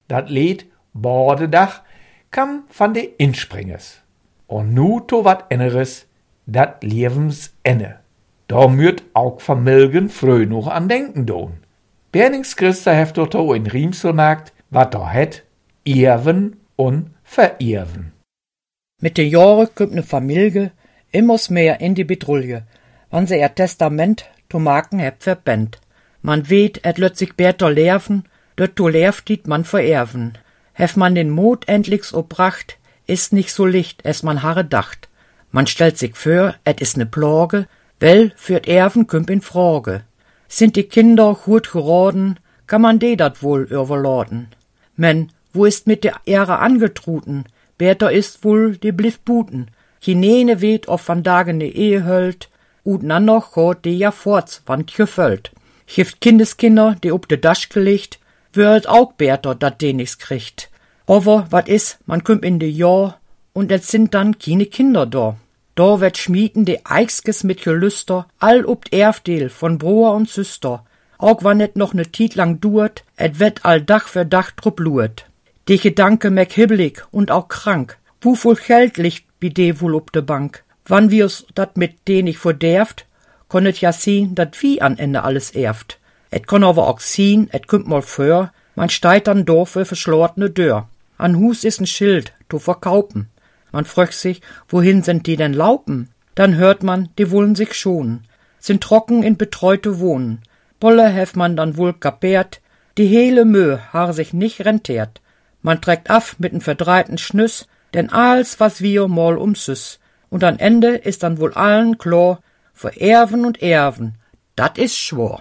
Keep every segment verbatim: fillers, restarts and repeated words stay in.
Dat Lied Bordedach kam van de Inspringers. Und nu to wat enneres, dat Lebensende. Da mürt auch Familien früh noch an denken doen. Bernings-Christa heft dort in Riemsel nagt, wat da het, Erven und Verehrven. Mit den Jahren kommt ne Familie immers mehr in die Bedrulle, wann sie ihr Testament to Marken hebt verbennt. Man weet, et löt sich beter lerven, dort to lerftit man vererven. Hef man den Mut endlichs obracht, ist nicht so licht, es man harre dacht. Man stellt sich vor, et is ne Plage, well, fürt Erven kümp in Frage. Sind die Kinder gut geraden, kann man de dat wohl überladen. Men, wo ist mit der Ehre angetruten, beter ist wohl die bliff buten. Chinene weet of van dagen ne Ehe hölt, und nan noch got de ja forts, wann geföllt. Hift Kindeskinder, die ob de Dasch gelegt, wird auch beter, dat de nix kriegt. Aber wat is, man kümp in de Jahr, und et sind dann keine Kinder da. Da wird schmieden de Eichskes mit Gelüster, all ob Erfdeel von Bruder und Süster. Auch wann et noch ne Tiet lang duert, et wird all Dach für Dach drup luert. Die Gedanke meck hibbelig und auch krank. Wo voll Geld liegt bi de wohl ob de Bank? Wann wir's dat mit de nicht verderft, konnet ja sehen, dat wie an Ende alles erft. Et kon aber auch sehen, et kümmt mal vor, man steit an Dorfe verschlortne Dörr. An Hus is n Schild, to verkaupen. Man fragt sich, wohin sind die denn laupen? Dann hört man, die wollen sich schonen. Sind trocken in betreute Wohnen. Bolle hef man dann wohl kapert, die hele Mühe har sich nicht rentiert. Man trägt af mit n verdreiten Schnüss, denn alles was wir mal umsüss. Und am Ende ist dann wohl allen klar, vererven und erven, dat is schwor.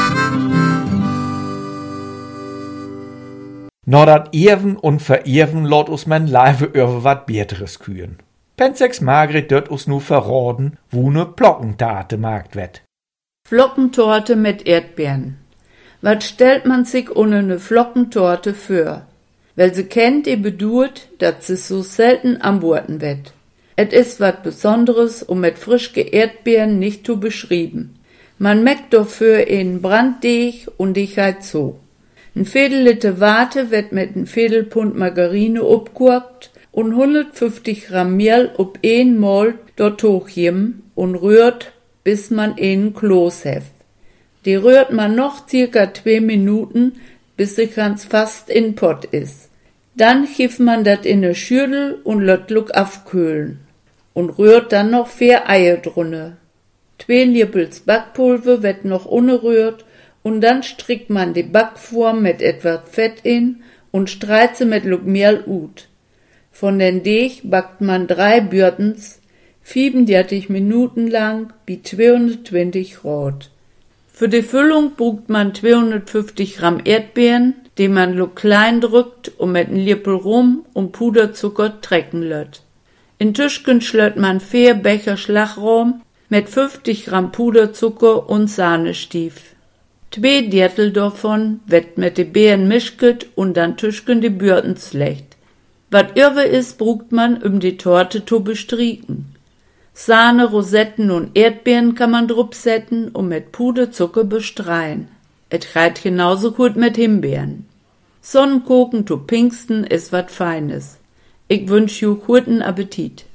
No dat Erven und Verehrven lot us men leive über wat Bieteres kühen. Pensex Margret dört us nu verraten, wo ne Plockentate markt wett. Flockentorte mit Erdbeeren. Wat stellt man sich ohne ne Flockentorte für? Weil sie kennt ihr bedurt, dat sie so selten anboten wett. Et is wat Besonderes, um mit frisch Erdbeeren nicht zu beschrieben. Man meckt dafür in Branddeeg und ich halt so. Ein Viertel Liter Warte wird mit ein Viertel Pfund Margarine obgurkt und hundertfünfzig Gramm Mehl ob ein Mal dort hochjem und rührt, bis man einen Kloß heft. Die rührt man noch circa zwei Minuten, bis sie ganz fast in Pott is. Dann kieft man dat in ne Schürdel und lässt luck afkühlen und rührt dann noch vier Eier drunne. Zwei Lippels Backpulver wird noch unerrührt und dann strickt man die Backform mit etwas Fett in und streicht sie mit luck Mehl ut. Von den Deeg backt man drei Bürtens, fiebendertig Minuten lang, bi zweihundertzwanzig Grad. Für die Füllung braucht man zweihundertfünfzig Gramm Erdbeeren, die man lo klein drückt und mit n Lippel Rum und Puderzucker trecken lässt. In Tischken schlött man vier Becher Schlagraum mit fünfzig Gramm Puderzucker und Sahnestief. Zwei Drittel davon wird mit de Beeren mischket und dann Tischken die Bürten slecht. Wat irre is, braucht man, um die Torte zu bestrieken. Sahne, Rosetten und Erdbeeren kann man drup setzen und mit Puderzucker bestreien. Et reit genauso gut mit Himbeeren. Sonnenkoken zu Pfingsten is wat Feines. Ich wünsch ju guten Appetit.